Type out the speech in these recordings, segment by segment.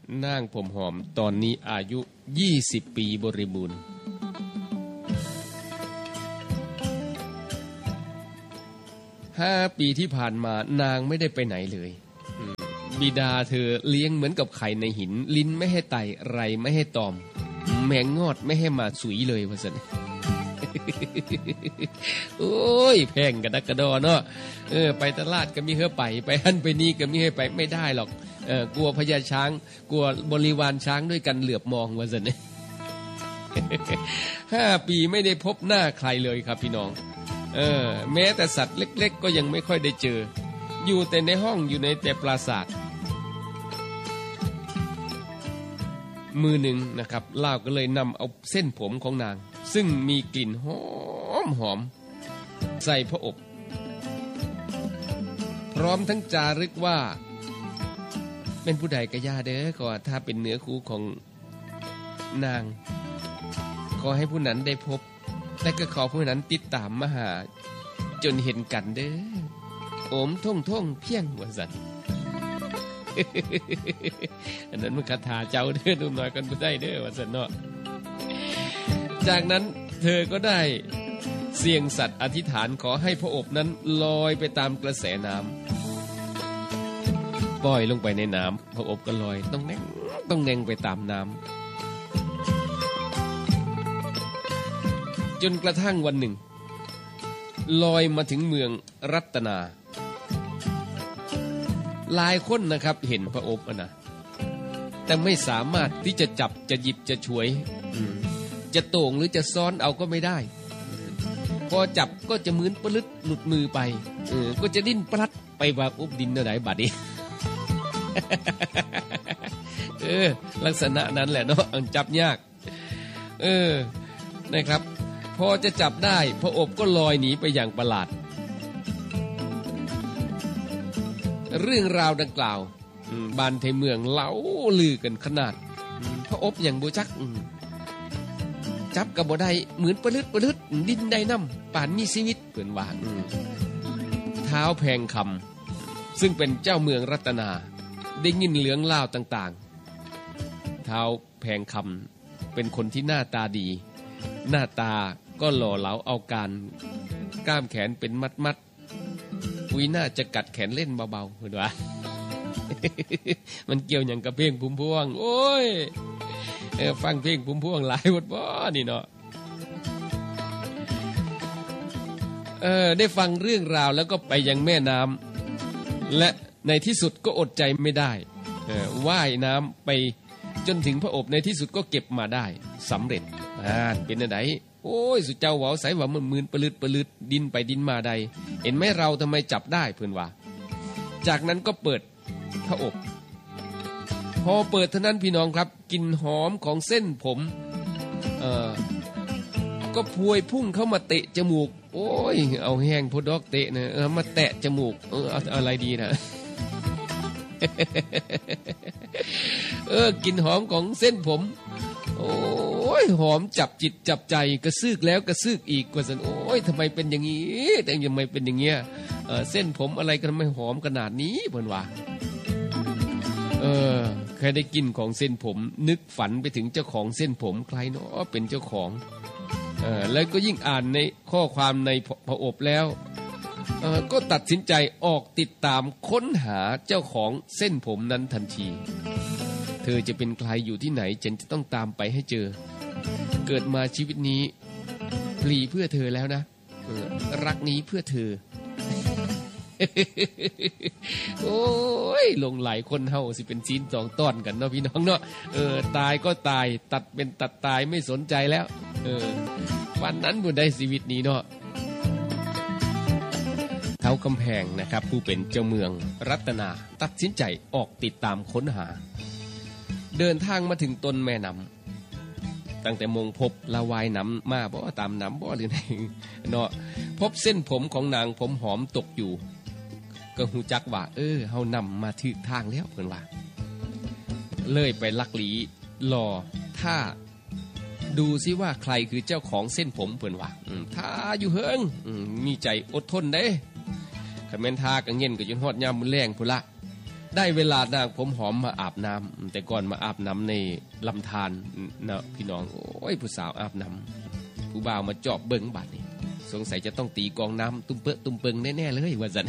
นางผมหอมตอนนี้อายุ20ปีบริบูรณ์5 ปีที่ผ่านมานางไม่ได้ไปไหนเลยบิดาเธอเลี้ยงเหมือนกับไข่ในหินลิ้นไม่ให้ไต่ไรไม่ให้ตอมแมงงอดไม่ให้มาสุยเลยว่าซั่น โอ้ยแพงกระดักกระดอเนาะไปตลาดก็มีเฮอไปหั่นไปนี่ก็มีให้ไปไม่ได้หรอกกลัวพญาช้างกลัวบริวารช้างด้วยกันเหลือบมองว่าซั่น 5 ปีไม่ได้พบหน้าใครเลยครับพี่น้องแม้แต่สัตว์เล็กๆก็ยังไม่ค่อยได้เจออยู่แต่ในห้องอยู่ในแต่ปราสาทมือหนึ่งนะครับล่าวก็เลยนำเอาเส้นผมของนางซึ่งมีกลิ่นหอมใส่พระอบพร้อมทั้งจารึกว่าเป็นผู้ใดก็อย่าเด้อก็ถ้าเป็นเนื้อคู่ของนางขอให้ผู้นั้นได้พบและก็ขอผู้นั้นติดตามมาหาจนเห็นกันเด้อโอมท่งเพียงว่าซั่น อันนั้นมันคาถาเจ้าเด้อดูหน่อยกันบ่ได้เด้อว่าซั่นเนาะจากนั้นเธอก็ได้เสี่ยงสัตย์อธิษฐานขอให้พระอบนั้นลอยไปตามกระแสน้ำปล่อยลงไปในน้ำพระอบก็ลอยต้องแน่งไปตามน้ำจนกระทั่งวันหนึ่งลอยมาถึงเมืองรัตนาหลายคนนะครับเห็นพระอบนะแต่ไม่สามารถที่จะจับจะหยิบจะฉวยจะโต่งหรือจะซ้อนเอาก็ไม่ได้พอจับก็จะมืนปลึดหลุดมือไปก็จะดิ้นปลัดไปว่าอบดินไหนบัดนี้ ลักษณะนั้นแหละเนาะจับยากนะครับพอจะจับได้พระอบก็ลอยหนีไปอย่างประหลาดเรื่องราวดังกล่าวบ้านไทยเมืองเล่าลือกันขนาดพระอบอย่างบ่จักจับกับบ่ได้เหมือนปลึดดินได้น้ำป่านมีชีวิตเพิ่นว่าท้าวแพงคำซึ่งเป็นเจ้าเมืองรัตนาได้ยินเรื่องเล่าต่างๆท้าวแพงคำเป็นคนที่หน้าตาดีหน้าตาก็หล่อเหลาเอาการกล้ามแขนเป็นมัดวิน่าจะกัดแขนเล่นเบาๆเห็นว่า มันเกี่ยวอย่างกับเพลงพุ่มพวงโอ้ยฟังเพลงพุ่มพวงหลายบทบ่นี่เนาะได้ฟังเรื่องราวแล้วก็ไปยังแม่น้ำและในที่สุดก็อดใจไม่ได้ว่ายน้ำไปจนถึงพระอบในที่สุดก็เก็บมาได้สำเร็จเป็นอะไรโอ้ยสุเจ้าเว้าใส่ว่ามืนปลึดดินไปดินมาใดเห็นไหมเราทำไมจับได้เพิ่นว่าจากนั้นก็เปิดพระอบพอเปิดเท่านั้นพี่น้องครับกลิ่นหอมของเส้นผมก็พวยพุ่งเข้ามาเตะจมูกโอ้ยเอาแห้งพอดอกเตะนะมาแตะจมูกเอาอะไรดีนะ กลิ่นหอมของเส้นผมโอ้ยหอมจับจิตจับใจกระซึกแล้วกระซึกอีกกว่าสันโอ้ยทำไมเป็นอย่างนี้แต่ยังไม่เป็นอย่างเงี้ยเส้นผมอะไรกันไม่หอมขนาดนี้เพิ่นว่าใครได้กินของเส้นผมนึกฝันไปถึงเจ้าของเส้นผมใครเนาะเป็นเจ้าของแล้วก็ยิ่งอ่านในข้อความในพระอบแล้วก็ตัดสินใจออกติดตามค้นหาเจ้าของเส้นผมนั้นทันทีเธอจะเป็นใครอยู่ที่ไหนฉันจะต้องตามไปให้เจอเกิดมาชีวิตนี้พลีเพื่อเธอแล้วนะรักนี้เพื่อเธอ โอ้ยลงหลายคนเฮาสิเป็นซีน2 ตอนกันเนาะพี่น้องเนาะตายก็ตายตัดเป็นตัดตายไม่สนใจแล้ววันนั้นบ่ได้ชีวิตนี้เนาะเท้ากำแพงนะครับผู้เป็นเจ้าเมืองรัตนาตัดสินใจออกติดตามค้นหาเดินทางมาถึงต้นแม่น้ำตั้งแต่มงพบละวายน้ำมาบ่ตามน้ำบ่หรือไงเนาะพบเส้นผมของนางผมหอมตกอยู่ก็หูจักว่าเฮานำมาถึงทางแล้วเพิ่นว่าเลยไปลักหลีรอถ้าดูซิว่าใครคือเจ้าของเส้นผมเพิ่นว่าถ้าอยู่เฮิงมีใจอดทนเด้คันแม่นทาก็เย็นก็จนฮอดยามมื้อแลงพุ่นละได้เวลานางผมหอมมาอาบน้ำแต่ก่อนมาอาบน้ำในลำธารนะพี่น้องโอ้ยผู้สาวอาบน้ำผู้บ่าวมาจอบเบิ่งบัดนี่สงสัยจะต้องตีกองน้ำตุ้มเปอะตุ้มเปิงแน่ๆเลยว่าซั่น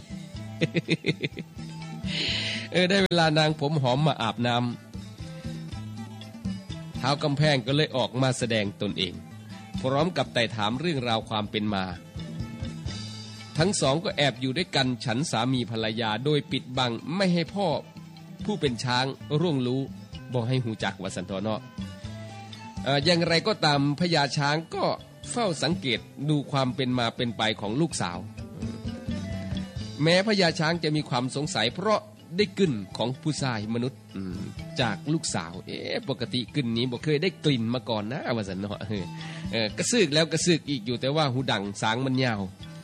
ได้เวลานางผมหอมมาอาบน้ำท้าวกำแพงก็เลยออกมาแสดงตนเองพร้อมกับไต่ถามเรื่องราวความเป็นมาทั้งสองก็แอบอยู่ด้วยกันฉันสามีภรรยาโดยปิดบังไม่ให้พ่อผู้เป็นช้างร่วงรู้บอกให้หูจักว่าสันทอเนาะอย่างไรก็ตามพญาช้างก็เฝ้าสังเกตดูความเป็นมาเป็นไปของลูกสาวแม้พญาช้างจะมีความสงสัยเพราะได้กลิ่นของผู้ชายมนุษย์จากลูกสาวปกติกลิ่นนี้บ่เคยได้กลิ่นมาก่อนนะว่าสันเนาะกระซึกแล้วกระซึกอีกอยู่แต่ว่าหูดังสางมันยาว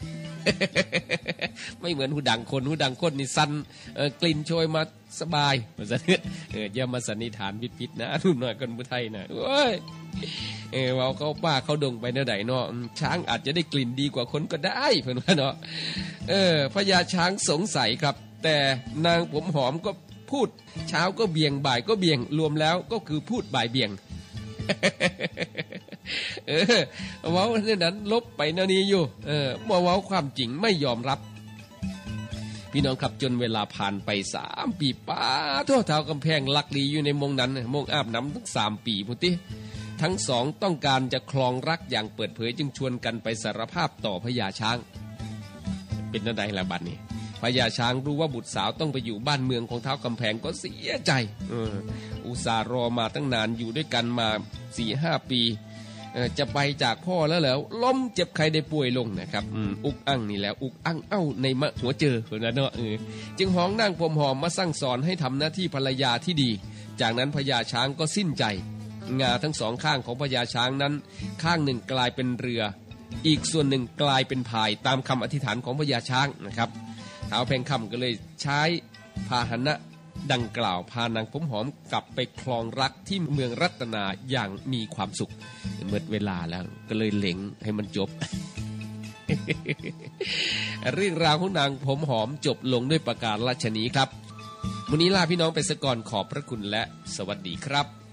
ไม่เหมือนหูดังคนนี่สั้นกลิ่นโชยมาสบายว่าสันอย่ามาสันนิษฐานผิดๆนะรุ่นน้อยคนผู้ไทยนะโอ้ยเว้าเขาป้าเขาดงไปแนวใดเนาะช้างอาจจะได้กลิ่นดีกว่าคนก็ได้เพิ่นว่าเนาะพญาช้างสงสัยครับแต่นางผมหอมก็พูดเช้าก็เบี่ยงบ่ายก็เบี่ยงรวมแล้วก็คือพูดบ่ายเบี่ยง เว้าเรื่องนั้นลบไปแนวนี้อยู่บ่เว้าความจริงไม่ยอมรับพี่น้องครับจนเวลาผ่านไป3ปีป้าทั่วท้าวกำแพงลักลีอยู่ในมงนั้นมงอาบน้ำทั้ง3ปีพุ่นติทั้งสองต้องการจะครองรักอย่างเปิดเผยจึงชวนกันไปสารภาพต่อพญาช้างเป็นจังได๋ล่ะบัดนี้พญาช้างรู้ว่าบุตรสาวต้องไปอยู่บ้านเมืองของท้าวกำแพงก็เสียใจอุตส่าห์รอมาตั้งนานอยู่ด้วยกันมา 4-5 ปีจะไปจากพ่อแล้วแล้วล้มเจ็บใครได้ป่วยลงนะครับอุกอั้งนี่แล้วอุกอั้งเอ้าในมะหัวเจอเพิ่นว่าเนาะจึงห้องนั่งผมหอมมาสั่งสอนให้ทำหน้าที่ภรรยาที่ดีจากนั้นพญาช้างก็สิ้นใจงาทั้งสองข้างของพญาช้างนั้นข้างหนึ่งกลายเป็นเรืออีกส่วนหนึ่งกลายเป็นพายตามคำอธิษฐานของพญาช้างนะครับท้าวแพงคำก็เลยใช้พาหนะดังกล่าวพานางผมหอมกลับไปครองรักที่เมืองรัตนาอย่างมีความสุขเมื่อเวลาแล้วก็เลยเล็งให้มันจบ เรื่องราวของนางผมหอมจบลงด้วยประกาศราชนีครับวันนี้ลาพี่น้องไปซะก่อนขอบพระคุณและสวัสดีครับ